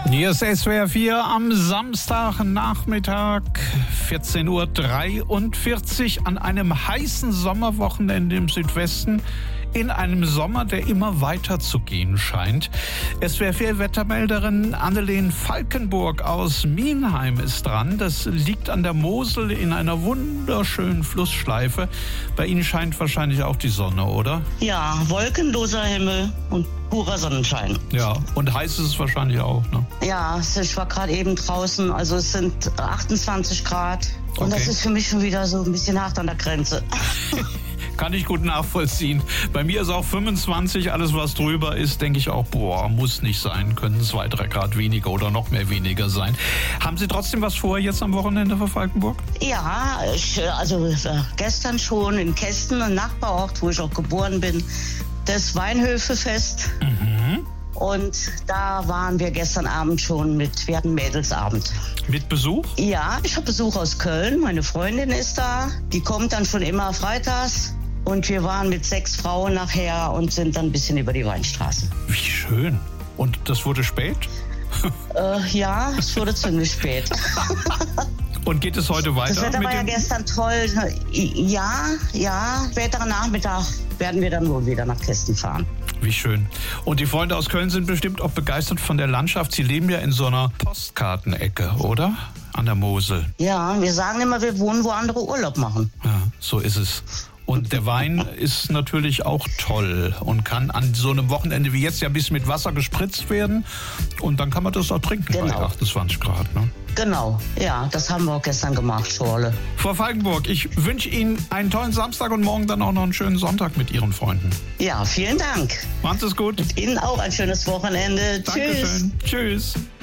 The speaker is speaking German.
Hier ist SWR 4 am Samstagnachmittag, 14:43 Uhr an einem heißen Sommerwochenende im Südwesten. In einem Sommer, der immer weiter zu gehen scheint. SWR 4 Wettermelderin Annelien Falkenburg aus Mienheim ist dran. Das liegt an der Mosel in einer wunderschönen Flussschleife. Bei Ihnen scheint wahrscheinlich auch die Sonne, oder? Ja, wolkenloser Himmel und purer Sonnenschein. Ja, und heiß ist es wahrscheinlich auch, ne? Ja, ich war gerade eben draußen, also es sind 28 Grad. Und Okay. das ist für mich schon wieder so ein bisschen hart an der Grenze. Kann ich gut nachvollziehen. Bei mir ist auch 25, alles was drüber ist, denke ich auch, muss nicht sein. Können 2-3 Grad weniger oder noch mehr weniger sein. Haben Sie trotzdem was vor jetzt am Wochenende für Falkenburg? Ja, gestern schon in Kästen, ein Nachbarort, wo ich auch geboren bin, das Weinhöfefest. Und da waren wir gestern Abend schon wir hatten Mädelsabend. Mit Besuch? Ja, ich habe Besuch aus Köln, meine Freundin ist da, die kommt dann schon immer freitags. Und wir waren mit 6 Frauen nachher und sind dann ein bisschen über die Weinstraße. Wie schön. Und das wurde spät? Ja, es wurde ziemlich spät. Und geht es heute weiter? Das Wetter war ja gestern toll. Ja, späteren Nachmittag werden wir dann wohl wieder nach Kästen fahren. Wie schön. Und die Freunde aus Köln sind bestimmt auch begeistert von der Landschaft. Sie leben ja in so einer Postkartenecke, oder? An der Mosel. Ja, wir sagen immer, wir wohnen, wo andere Urlaub machen. Ja, so ist es. Und der Wein ist natürlich auch toll und kann an so einem Wochenende wie jetzt ja ein bisschen mit Wasser gespritzt werden. Und dann kann man das auch trinken bei 28 Grad. Ne? Genau, ja, das haben wir auch gestern gemacht, Schorle. Frau Falkenburg, ich wünsche Ihnen einen tollen Samstag und morgen dann auch noch einen schönen Sonntag mit Ihren Freunden. Ja, vielen Dank. Machen Sie es gut. Ihnen auch ein schönes Wochenende. Dankeschön. Tschüss.